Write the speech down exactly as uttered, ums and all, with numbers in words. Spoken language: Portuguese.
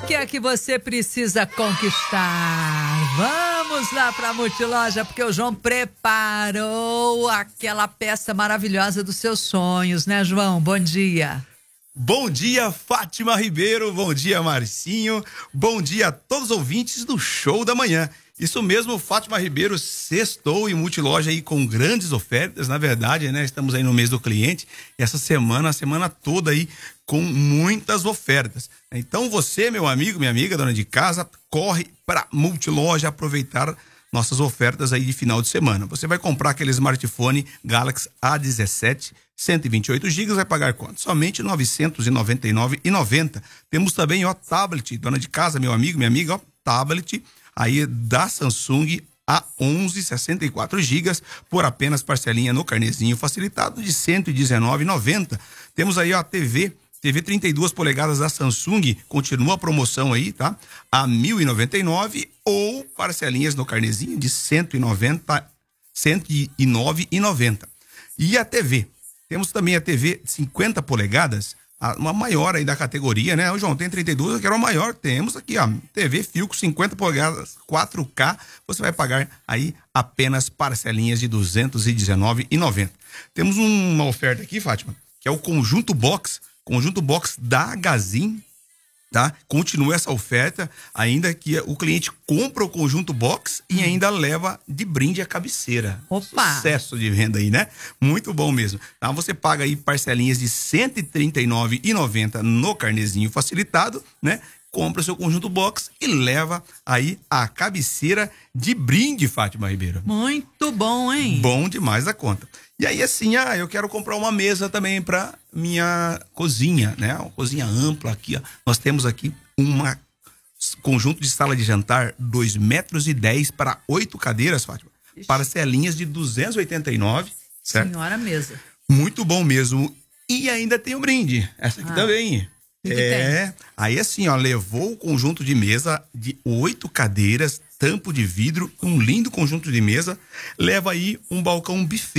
que é que você precisa conquistar? Vamos lá para a Multiloja, porque o João preparou aquela peça maravilhosa dos seus sonhos, né, João? Bom dia. Bom dia, Fátima Ribeiro, bom dia, Marcinho, bom dia a todos os ouvintes do Show da Manhã. Isso mesmo, Fátima Ribeiro, sextou em Multiloja aí com grandes ofertas, na verdade, né? Estamos aí no mês do cliente e essa semana, a semana toda aí com muitas ofertas. Então você, meu amigo, minha amiga, dona de casa, corre para Multiloja aproveitar nossas ofertas aí de final de semana. Você vai comprar aquele smartphone Galaxy A dezessete, cento e vinte e oito gigas, vai pagar quanto? Somente novecentos e noventa e nove reais e noventa centavos. Temos também, ó, tablet, dona de casa, meu amigo, minha amiga, ó, tablet aí da Samsung A onze, sessenta e quatro gigas, por apenas parcelinha no carnezinho facilitado de cento e dezenove reais e noventa centavos. Temos aí, ó, a T V T V trinta e duas polegadas da Samsung, continua a promoção aí, tá? A mil e noventa e nove ou parcelinhas no carnezinho de cento e noventa, cento e nove reais e noventa centavos. E a T V, temos também a T V cinquenta polegadas, a, uma maior aí da categoria, né? O João tem trinta e duas, eu quero a maior. Temos aqui, ó, T V Philco cinquenta polegadas, quatro K, você vai pagar aí apenas parcelinhas de duzentos e dezenove reais e noventa centavos. Temos uma oferta aqui, Fátima, que é o conjunto box, conjunto box da Gazin, tá? Continua essa oferta, ainda que o cliente compra o conjunto box e ainda leva de brinde a cabeceira. Opa! Sucesso de venda aí, né? Muito bom mesmo. Tá? Você paga aí parcelinhas de cento e trinta e nove reais e noventa centavos no carnezinho facilitado, né? Compra o seu conjunto box e leva aí a cabeceira de brinde, Fátima Ribeiro. Muito bom, hein? Bom demais a conta. E aí assim, ah, eu quero comprar uma mesa também para minha cozinha, né? Uma cozinha ampla aqui, ó. Nós temos aqui uma conjunto de sala de jantar, dois metros e dez para oito cadeiras, Fátima. Ixi. Parcelinhas de duzentos e oitenta e nove, certo? Senhora mesa. Muito bom mesmo. E ainda tem o brinde. Essa aqui Ah. também. Que É, que aí assim, ó, levou o conjunto de mesa de oito cadeiras, tampo de vidro, um lindo conjunto de mesa, leva aí um balcão buffet.